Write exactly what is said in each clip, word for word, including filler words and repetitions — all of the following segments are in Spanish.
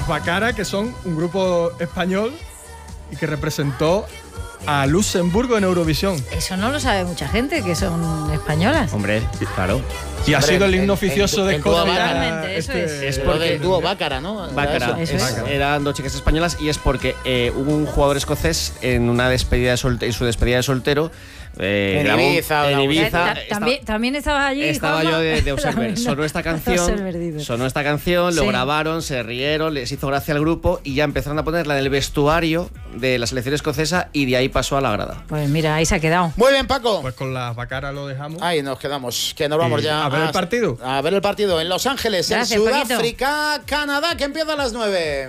las Bacara, que son un grupo español y que representó a Luxemburgo en Eurovisión. Eso no lo sabe mucha gente, que son españolas. Hombre, claro. Y ha sido el himno oficioso de Escocia. Totalmente, eso es. Es Por porque el dúo Bácara, ¿no? Bácara, Eso es. es- eran dos chicas españolas y es porque eh, hubo un jugador escocés en una despedida de soltero, en su despedida de soltero. Eh, En grabó- Ibiza, en una- Ibiza. Ta- estaba- también, también estabas allí. Estaba Juanma? yo de, de Observer. También, Sonó esta canción, Observer, sonó esta canción, lo Sí. grabaron, se rieron, les hizo gracia al grupo y ya empezaron a ponerla en el vestuario de la selección escocesa y de ahí pasó a la grada. Pues mira, ahí se ha quedado. Muy bien, Paco. Pues con las Bacara lo dejamos. Ahí nos quedamos, que nos vamos Y ya. a ver el partido. A ver el partido en Los Ángeles, Gracias, en Paquito. Sudáfrica, Canadá, que empieza a las nueve.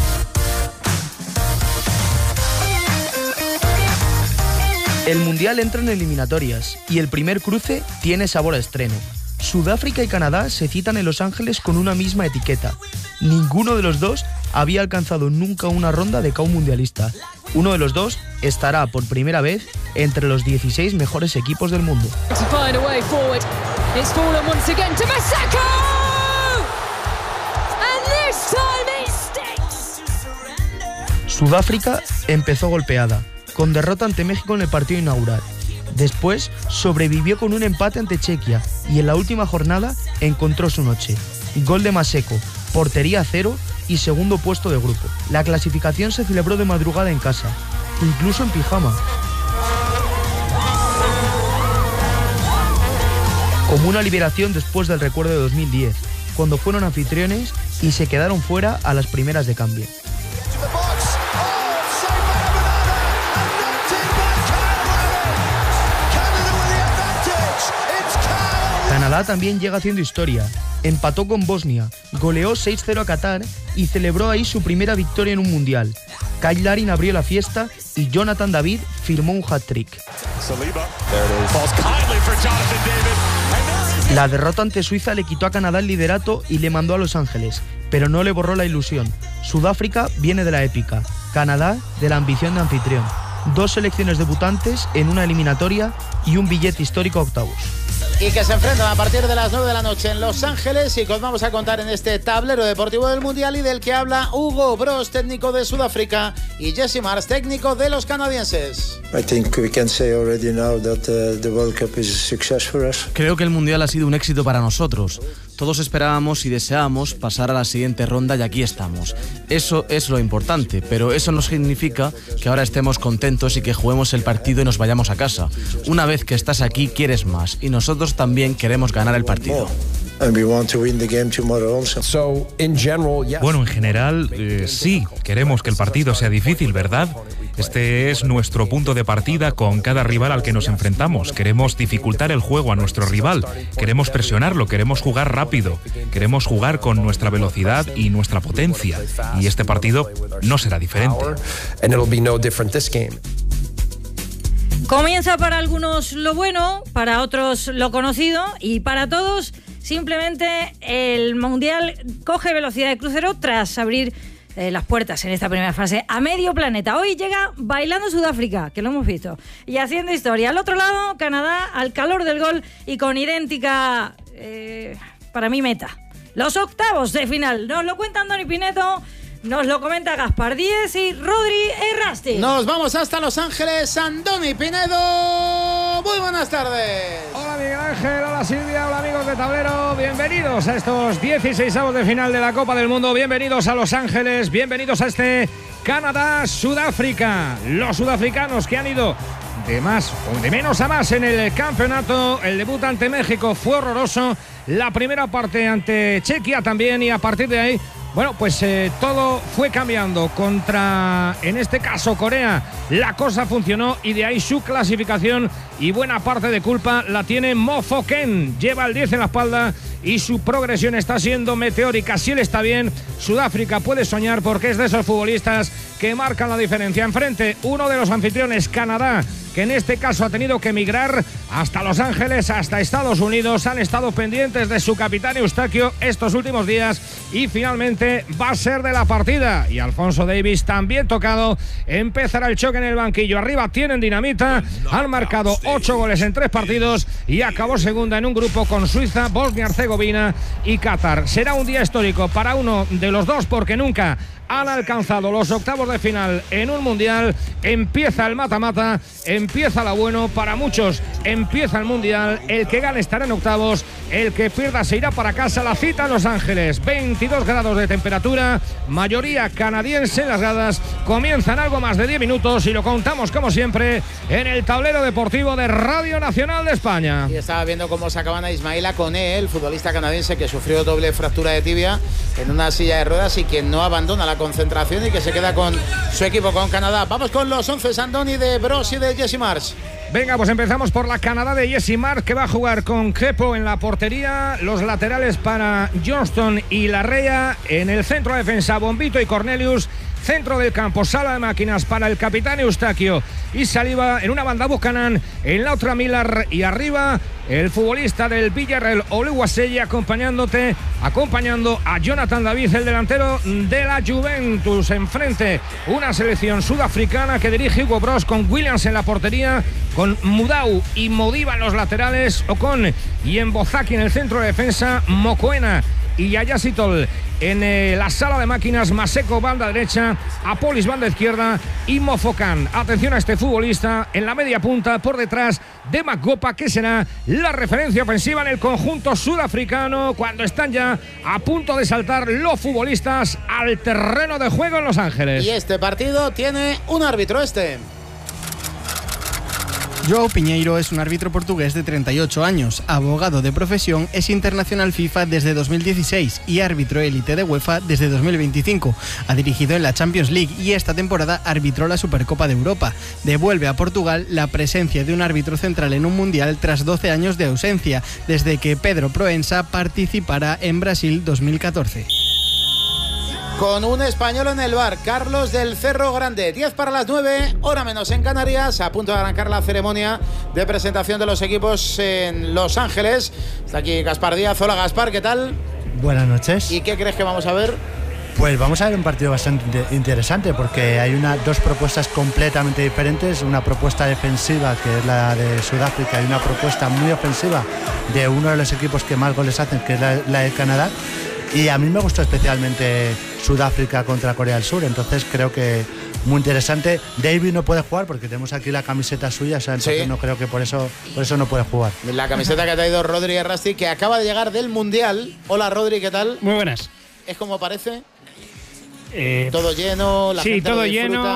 El Mundial entra en eliminatorias y el primer cruce tiene sabor a estreno. Sudáfrica y Canadá se citan en Los Ángeles con una misma etiqueta. Ninguno de los dos había alcanzado nunca una ronda de C A O mundialista. Uno de los dos estará por primera vez entre los dieciséis mejores equipos del mundo. Sudáfrica empezó golpeada, con derrota ante México en el partido inaugural. Después sobrevivió con un empate ante Chequia y en la última jornada encontró su noche. Gol de Maseko, portería cero y segundo puesto de grupo. La clasificación se celebró de madrugada en casa, incluso en pijama. Como una liberación después del recuerdo de dos mil diez, cuando fueron anfitriones y se quedaron fuera a las primeras de cambio. Canadá también llega haciendo historia. Empató con Bosnia, goleó seis cero a Qatar y celebró ahí su primera victoria en un mundial. Kyle Larin abrió la fiesta y Jonathan David firmó un hat-trick. La derrota ante Suiza le quitó a Canadá el liderato y le mandó a Los Ángeles, pero no le borró la ilusión. Sudáfrica viene de la épica, Canadá de la ambición de anfitrión. Dos selecciones debutantes en una eliminatoria y un billete histórico a octavos. Y que se enfrentan a partir de las nueve de la noche en Los Ángeles y que os vamos a contar en este tablero deportivo del Mundial y del que habla Hugo Broos, técnico de Sudáfrica, y Jesse Marsh, técnico de los canadienses. Creo que el Mundial ha sido un éxito para nosotros. Todos esperábamos y deseábamos pasar a la siguiente ronda y aquí estamos. Eso es lo importante, pero eso no significa que ahora estemos contentos y que juguemos el partido y nos vayamos a casa. Una vez que estás aquí, quieres más y nosotros también queremos ganar el partido. Bueno, en general, eh, sí, queremos que el partido sea difícil, ¿verdad? Este es nuestro punto de partida con cada rival al que nos enfrentamos. Queremos dificultar el juego a nuestro rival, queremos presionarlo, queremos jugar rápido, queremos jugar con nuestra velocidad y nuestra potencia. Y este partido no será diferente. Comienza para algunos lo bueno, para otros lo conocido y para todos simplemente el Mundial coge velocidad de crucero tras abrir eh, las puertas en esta primera fase a medio planeta. Hoy llega bailando Sudáfrica, que lo hemos visto, y haciendo historia. Al otro lado, Canadá, al calor del gol y con idéntica, eh, para mí, meta. Los octavos de final. Nos lo cuenta Andoni Pinedo, nos lo comenta Gaspar Díez y Rodri Errasti. Nos vamos hasta Los Ángeles, Andoni Pinedo. Muy buenas tardes. Hola Miguel Ángel, hola Silvia, hola amigos de Tablero. Bienvenidos a estos dieciseisavos de final de la Copa del Mundo. Bienvenidos a Los Ángeles, bienvenidos a este Canadá-Sudáfrica. Los sudafricanos que han ido de más o de menos a más en el campeonato. El debut ante México fue horroroso. La primera parte ante Chequia también, y a partir de ahí, bueno, pues eh, todo fue cambiando. Contra, en este caso, Corea, la cosa funcionó y de ahí su clasificación, y buena parte de culpa la tiene Mo Foken. Lleva el diez en la espalda y su progresión está siendo meteórica. Si él está bien, Sudáfrica puede soñar, porque es de esos futbolistas que marcan la diferencia. Enfrente, uno de los anfitriones, Canadá, que en este caso ha tenido que emigrar hasta Los Ángeles, hasta Estados Unidos. Han estado pendientes de su capitán Eustaquio estos últimos días y finalmente va a ser de la partida. Y Alfonso Davies también tocado. Empezará el choque en el banquillo. Arriba tienen dinamita. Han marcado ocho goles en tres partidos y acabó segunda en un grupo con Suiza, Bosnia-Herzegovina y Qatar. Será un día histórico para uno de los dos porque nunca han alcanzado los octavos de final en un mundial. Empieza el mata-mata, empieza lo bueno. Para muchos empieza el mundial. El que gane estará en octavos, el que pierda se irá para casa. La cita en Los Ángeles, veintidós grados de temperatura, mayoría canadiense en las gradas. Comienzan algo más de diez minutos y lo contamos como siempre en el tablero deportivo de Radio Nacional de España. Y estaba viendo cómo sacaban a Ismaila Koné, el futbolista canadiense que sufrió doble fractura de tibia en una silla de ruedas y que no abandona la concentración y que se queda con su equipo, con Canadá. Vamos con los once, Sandoni, de Bros y de Jesse Marsh. Venga, pues empezamos por la Canadá de Jesse Marsh, que va a jugar con Kepo en la portería, los laterales para Johnston y Larrea, en el centro de defensa Bombito y Cornelius, centro del campo, sala de máquinas para el capitán Eustaquio y Saliba, en una banda Buchanan, en la otra Millar y arriba el futbolista del Villarreal Oluwaseyi acompañándote, acompañando a Jonathan David, el delantero de la Juventus. Enfrente una selección sudafricana que dirige Hugo Broos con Williams en la portería, con Mudau y Modiba en los laterales, Ocon y Mbozaki en el centro de defensa, Mokoena y Ayasitol en eh, la sala de máquinas, Maseko banda derecha, Apolis banda izquierda y Mofocan. Atención a este futbolista en la media punta por detrás de Magopa, que será la referencia ofensiva en el conjunto sudafricano cuando están ya a punto de saltar los futbolistas al terreno de juego en Los Ángeles. Y este partido tiene un árbitro, este. João Pinheiro es un árbitro portugués de treinta y ocho años, abogado de profesión, es internacional FIFA desde dos mil dieciséis y árbitro élite de UEFA desde dos mil veinticinco. Ha dirigido en la Champions League y esta temporada arbitró la Supercopa de Europa. Devuelve a Portugal la presencia de un árbitro central en un mundial tras doce años de ausencia, desde que Pedro Proença participara en Brasil dos mil catorce. Con un español en el bar, Carlos del Cerro Grande. diez para las nueve, hora menos en Canarias. A punto de arrancar la ceremonia de presentación de los equipos en Los Ángeles. Está aquí Gaspar Díaz. Hola Gaspar, ¿qué tal? Buenas noches. ¿Y qué crees que vamos a ver? Pues vamos a ver un partido bastante interesante porque hay una, dos propuestas completamente diferentes. Una propuesta defensiva, que es la de Sudáfrica, y una propuesta muy ofensiva de uno de los equipos que más goles hacen, que es la, la de Canadá. Y a mí me gustó especialmente Sudáfrica contra Corea del Sur, entonces creo que muy interesante. David no puede jugar porque tenemos aquí la camiseta suya, o sea, entonces sí. no creo que por eso, por eso no puede jugar. La camiseta que ha traído Rodri Errasti, que acaba de llegar del Mundial. Hola Rodri, ¿qué tal? Muy buenas. ¿Es como parece? Eh, todo lleno, la sí, gente todo lo disfruta. lleno.